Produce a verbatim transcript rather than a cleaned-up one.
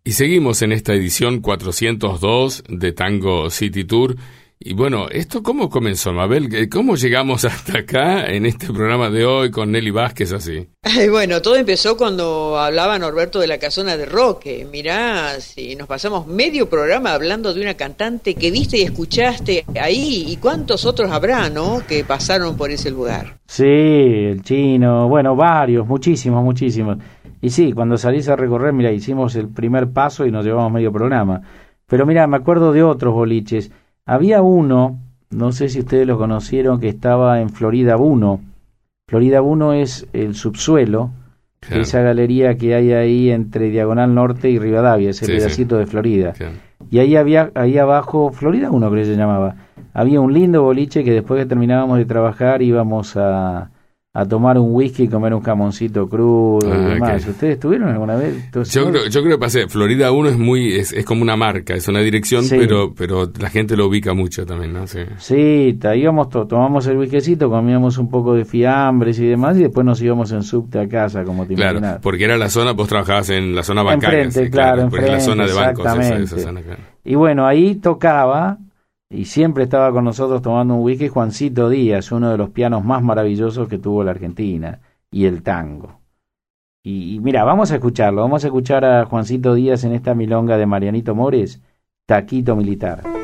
Y seguimos en esta edición cuatrocientos dos de Tango City Tour. Y bueno, ¿esto cómo comenzó, Mabel? ¿Cómo llegamos hasta acá en este programa de hoy con Nelly Vázquez así? Ay, bueno, todo empezó cuando hablaba Norberto de la Casona de Roque. Mirá, si nos pasamos medio programa hablando de una cantante que viste y escuchaste ahí, y cuántos otros habrá, ¿no?, que pasaron por ese lugar. Sí, el Chino, bueno, varios, muchísimos, muchísimos. Y sí, cuando salís a recorrer, mira, hicimos el primer paso y nos llevamos medio programa. Pero mira, me acuerdo de otros boliches. Había uno, no sé si ustedes lo conocieron, que estaba en Florida uno. Florida uno es el subsuelo, claro, esa galería que hay ahí entre Diagonal Norte y Rivadavia, ese sí, pedacito sí. de Florida. Claro. Y ahí había, ahí abajo, Florida uno creo que se llamaba, había un lindo boliche que después que terminábamos de trabajar íbamos a... a tomar un whisky y comer un jamoncito crudo ah, y demás. Okay. ¿Ustedes estuvieron alguna vez? Yo creo, yo creo que pasé. Florida uno es muy es, es como una marca, es una dirección, sí. pero pero la gente lo ubica mucho también, ¿no? Sí, sí íbamos, to, tomamos el whiskycito, comíamos un poco de fiambres y demás, y después nos íbamos en subte a casa, como te Claro, imaginas. Porque era la zona, vos trabajabas en la zona bancaria. Enfrente, sí, claro, claro enfrente, la zona de bancos. Exactamente. Esa, esa zona, claro. Y bueno, ahí tocaba... y siempre estaba con nosotros tomando un whisky Juancito Díaz, uno de los pianos más maravillosos que tuvo la Argentina, y el tango. Y, y mira, vamos a escucharlo, vamos a escuchar a Juancito Díaz en esta milonga de Marianito Mores, Taquito Militar.